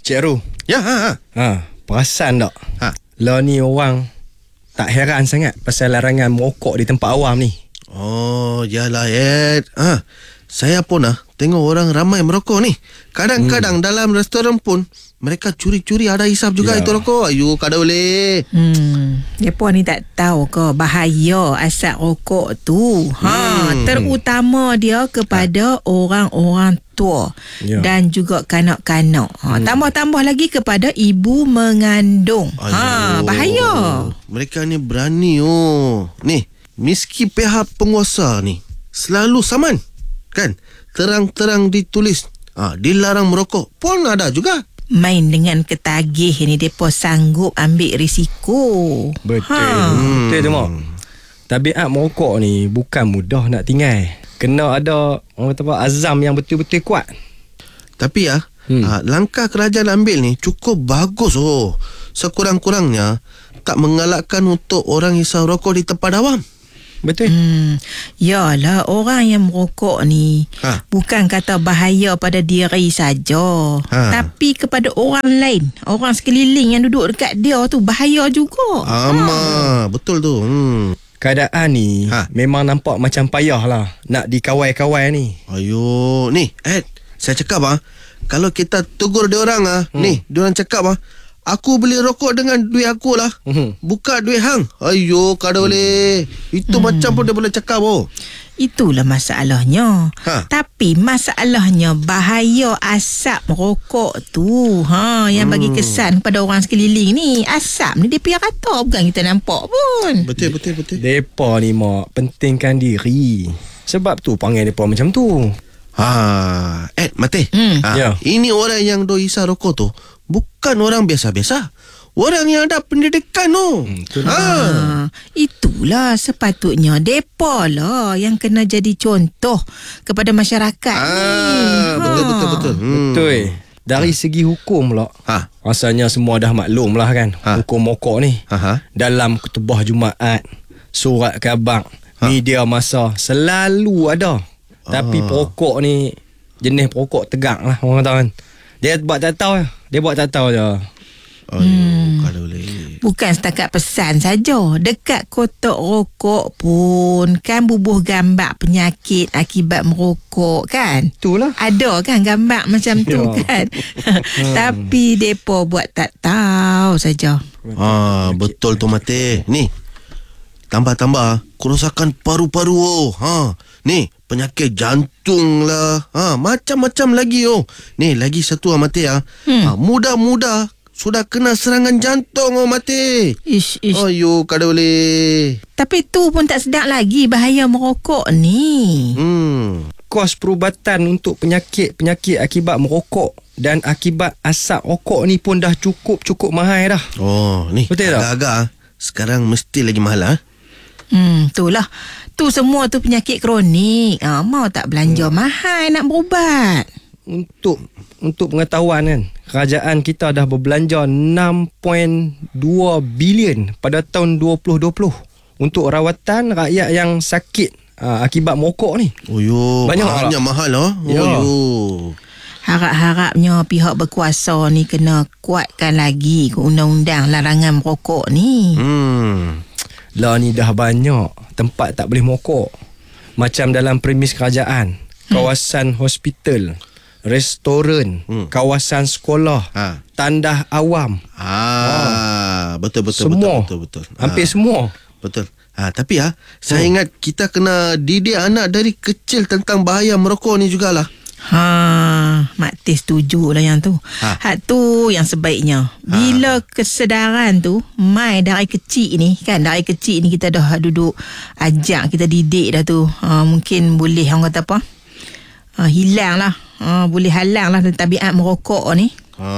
Cik Ru. Ya, Perasan tak? Lah ni orang tak heran sangat pasal larangan merokok di tempat awam ni. Oh, yalah Ed. Saya pun tengok orang ramai merokok ni. Kadang-kadang dalam restoran pun mereka curi-curi ada hisap juga itu rokok. Ayu, kada boleh. Mereka ni tak tahu ke bahaya asap rokok tu. Terutama dia kepada orang-orang tua dan juga kanak-kanak. Tambah-tambah lagi kepada ibu mengandung. Bahaya. Mereka ni berani Ni, meski pihak penguasa ni selalu saman, kan? Terang-terang ditulis dilarang merokok pun ada juga. Main dengan ketagih ni mereka sanggup ambil risiko. Betul tu Mak. Tabiat merokok ni bukan mudah nak tinggal. Kena ada orang kata azam yang betul-betul kuat. Tapi langkah kerajaan ambil ni cukup bagus sekurang-kurangnya tak mengalahkan untuk orang hisap rokok di tempat awam. Betul. Yalah, orang yang merokok ni bukan kata bahaya pada diri saja, tapi kepada orang lain, orang sekeliling yang duduk dekat dia tu bahaya juga. Betul tu. Keadaan ni memang nampak macam payah lah nak dikawal-kawal ni. Ayo, ni Ed, saya cakap kalau kita tegur dia orang ni, dia orang cakap aku beli rokok dengan duit aku lah, bukan duit hang. Ayo, kada boleh. Itu macam pun dia boleh cakap. Itulah masalahnya. Tapi masalahnya bahaya asap merokok tu. Yang bagi kesan pada orang sekeliling ni. Asap ni dia pihak kata, bukan kita nampak pun. Betul. Depa ni Mak pentingkan diri. Sebab tu panggil depa macam tu. Ed, mati. Ini orang yang hisap rokok tu bukan orang biasa-biasa. Orang yang ada pendidikan itulah sepatutnya depa lah yang kena jadi contoh kepada masyarakat ni. Betul. Betul. Dari segi hukum pula, rasanya semua dah maklum lah kan. Hukum rokok ni dalam khutbah Jumaat, surat khabar, media masa selalu ada. Tapi perokok ni jenis perokok tegak lah orang kata kan. Dia buat tak tahu je. Kalau boleh. Bukan setakat pesan saja. Dekat kotak rokok pun kan bubuh gambar penyakit akibat merokok kan. Itulah. Ada kan gambar macam tu kan. Tapi depa buat tak tahu saja. Betul tu Mati. Ni, tambah-tambah kerosakan paru-paru. Ni, penyakit jantung lah. Macam-macam lagi Ni, lagi satu Mati muda-muda sudah kena serangan jantung Mati. Ish. Ayo, kada boleh. Tapi tu pun tak sedap lagi bahaya merokok ni. Kos perubatan untuk penyakit-penyakit akibat merokok dan akibat asap rokok ni pun dah cukup mahal dah. Ni betul tak? Agak-agak sekarang mesti lagi mahal Itulah. Tu semua tu penyakit kronik. Mau tak belanja mahal nak berubat. Untuk pengetahuan kan, kerajaan kita dah berbelanja 6.2 bilion pada tahun 2020 untuk rawatan rakyat yang sakit akibat merokok ni. Banyak mahal Harap-harapnya pihak berkuasa ni kena kuatkan lagi undang-undang larangan merokok ni. Lah ni dah banyak tempat tak boleh merokok. Macam dalam premis kerajaan, kawasan hospital, restoran, kawasan sekolah, tandas awam. Betul. Semua. Betul. Hampir semua. Betul. Tapi saya ingat kita kena didik anak dari kecil tentang bahaya merokok ni jugalah. Mak Tis setuju lah yang tu. Hak tu yang sebaiknya. Bila kesedaran tu mai dari kecil ni kan, dari kecil ni kita dah duduk ajak, kita didik dah tu, mungkin boleh orang kata apa, hilang lah, boleh halang lah tabiat merokok ni.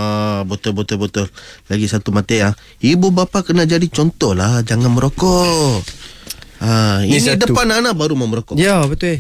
Betul. Lagi satu Mati ibu bapa kena jadi contoh lah, jangan merokok. Ini satu. Depan anak baru mau merokok. Ya, betul.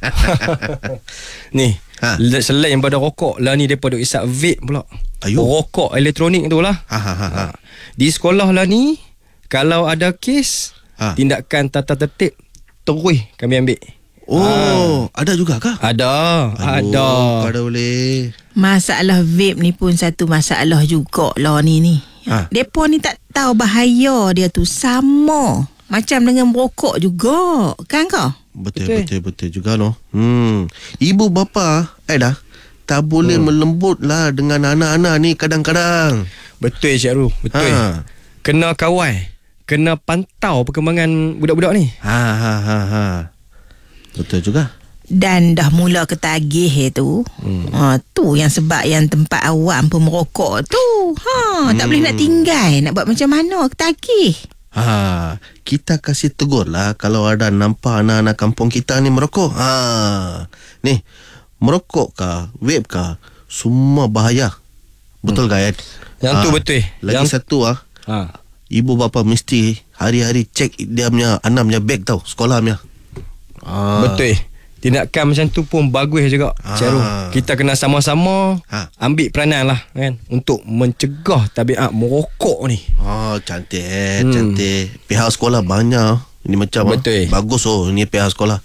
Ni, selain pada rokok lah ni, mereka duk isap vape pula. Rokok elektronik tu lah. Di sekolah lah ni, kalau ada kes tindakan tata tertib terus kami ambil. Ada juga kah? Ada. Kada boleh. Masalah vape ni pun satu masalah jugalah ni. Depa ni tak tahu bahaya dia tu sama macam dengan merokok juga. Kan kau? Betul juga noh. Ibu bapa tak boleh melembut lah dengan anak-anak ni kadang-kadang. Betul Cik Ru. Betul. Kena kawal. Kena pantau perkembangan budak-budak ni. Betul juga. Dan dah mula ketagih tu. Tu yang sebab yang tempat awam pun merokok tu. Tak boleh nak tinggal. Nak buat macam mana ketagih. Kita kasih tegur lah kalau ada nampak anak-anak kampung kita ni merokok. Ni, merokok kah, vape kah, semua bahaya. Betul kan? Yang tu betul. Lagi satu ibu bapa mesti hari-hari cek dia punya anak punya beg tau, sekolah punya. Betul. Tindakan macam tu pun bagus juga, Cik Ru. Kita kena sama-sama ambil peranan lah kan, untuk mencegah tabiat merokok ni. Cantik. Pihak sekolah banyak. Ini macam bagus ni pihak sekolah.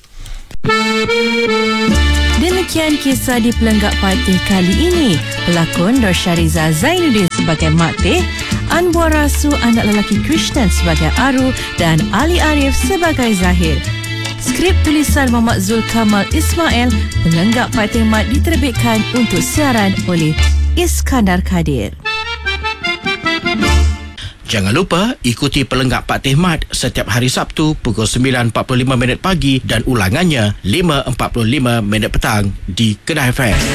Demikian kisah di Pelenggak Patih kali ini. Pelakon Norsyariza Zainuddin sebagai Mak Teh, Anwar Rasu anak lelaki Krishnan sebagai Aru dan Ali Arif sebagai Zahir. Skrip tulisan Muhammad Zul Kamal Ismail. Pelenggak Patih Mat diterbitkan untuk siaran oleh Iskandar Kadir. Jangan lupa ikuti Pelenggak Pak Tehmat setiap hari Sabtu pukul 9.45 pagi dan ulangannya 5.45 petang di Kedah FM.